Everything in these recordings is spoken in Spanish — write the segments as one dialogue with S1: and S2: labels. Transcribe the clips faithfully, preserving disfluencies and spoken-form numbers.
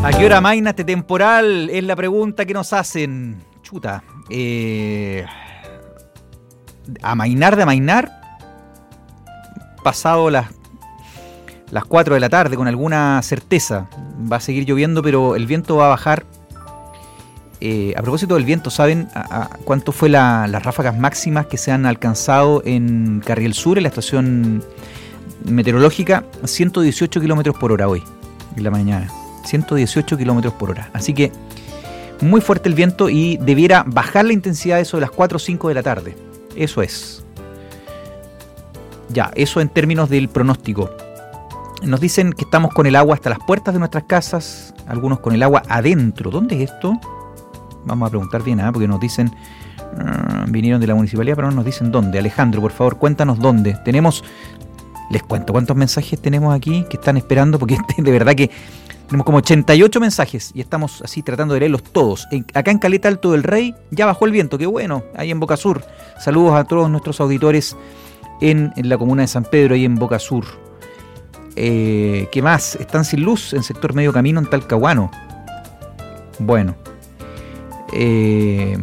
S1: ¿A qué hora amaina este temporal? Es la pregunta que nos hacen. Chuta. Eh, amainar de amainar. Pasado las, las cuatro de la tarde con alguna certeza. Va a seguir lloviendo, pero el viento va a bajar. Eh, a propósito del viento, ¿saben a, a cuánto fue la, las ráfagas máximas que se han alcanzado en Carriel Sur, en la estación meteorológica? ciento dieciocho kilómetros por hora hoy, en la mañana. ciento dieciocho kilómetros por hora. Así que muy fuerte el viento y debiera bajar la intensidad eso de las cuatro o cinco de la tarde. Eso es. Ya, eso en términos del pronóstico. Nos dicen que estamos con el agua hasta las puertas de nuestras casas, algunos con el agua adentro. ¿Dónde es esto? Vamos a preguntar bien, ¿eh? Porque nos dicen, uh, vinieron de la municipalidad, pero no nos dicen dónde. Alejandro, por favor, cuéntanos dónde. Tenemos, les cuento cuántos mensajes tenemos aquí que están esperando, porque de verdad que tenemos como ochenta y ocho mensajes y estamos así tratando de leerlos todos. En, acá en Caleta Alto del Rey ya bajó el viento, qué bueno, ahí en Boca Sur. Saludos a todos nuestros auditores en, en la comuna de San Pedro, ahí en Boca Sur. Eh, ¿Qué más? Están sin luz en sector Medio Camino, en Talcahuano. Bueno. Eh,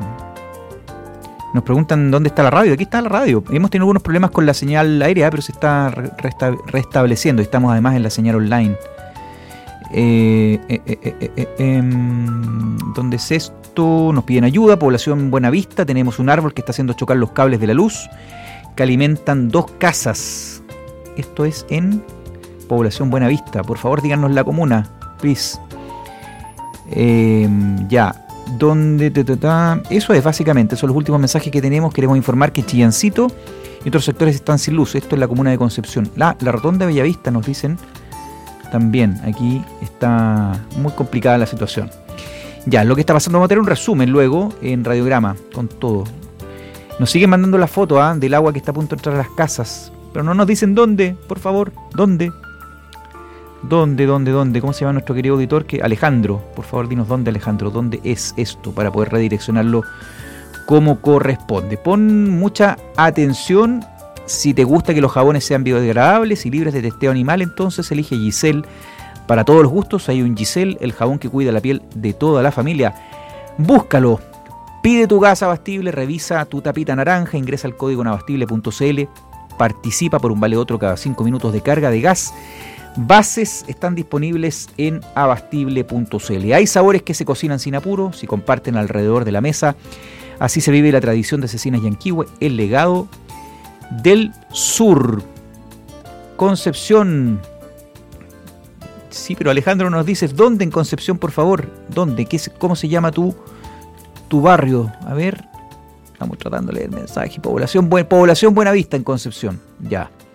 S1: nos preguntan dónde está la radio. Aquí está la radio. Hemos tenido algunos problemas con la señal aérea, pero se está resta- restableciendo. Estamos además en la señal online. Eh, eh, eh, eh, eh, eh, ¿Dónde es esto? Nos piden ayuda. Población Buenavista. Tenemos un árbol que está haciendo chocar los cables de la luz que alimentan dos casas. Esto es en Población Buenavista. Por favor, díganos la comuna, please. Eh, ya. Donde ta, ta, ta. Eso es básicamente, son los últimos mensajes que tenemos. Queremos informar que Chillancito y otros sectores están sin luz. Esto es la comuna de Concepción. La, la rotonda de Bellavista, nos dicen también. Aquí está muy complicada la situación. Ya, lo que está pasando, vamos a tener un resumen luego en Radiograma con todo. Nos siguen mandando la foto ¿eh? del agua que está a punto de entrar a las casas, pero no nos dicen dónde, por favor, dónde. ¿Dónde, dónde, dónde? ¿Cómo se llama nuestro querido auditor? Que Alejandro, por favor, dinos dónde, Alejandro, dónde es esto para poder redireccionarlo como corresponde. Pon mucha atención. Si te gusta que los jabones sean biodegradables y libres de testeo animal, entonces elige Giselle. Para todos los gustos hay un Giselle, el jabón que cuida la piel de toda la familia. Búscalo. Pide tu gas abastible, revisa tu tapita naranja, ingresa al código nabastible punto c l, participa por un vale otro cada cinco minutos de carga de gas. Bases están disponibles en abastible punto c l. Hay sabores que se cocinan sin apuro, se comparten alrededor de la mesa. Así se vive la tradición de Cecinas Yanquihue, el legado del sur. Concepción. Sí, pero Alejandro nos dices, ¿dónde en Concepción, por favor? ¿Dónde? ¿Qué, ¿Cómo se llama tu, tu barrio? A ver, estamos tratando de leer el mensaje. Población, Buen, Población Buenavista en Concepción. Ya.